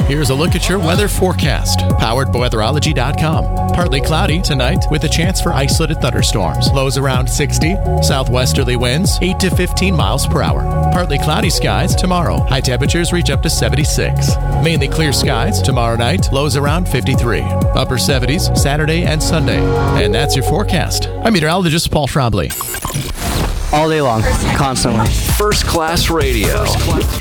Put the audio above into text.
Here's a look at your weather forecast, powered by weatherology.com. Partly cloudy tonight with a chance for isolated thunderstorms. Lows around 60. Southwesterly winds 8 to 15 miles per hour. Partly cloudy skies tomorrow. High temperatures reach up to 76. Mainly clear skies tomorrow night. Lows around 53. Upper 70s Saturday and Sunday. And that's your forecast. I'm meteorologist Paul Trombley. All day long, constantly. First Class Radio.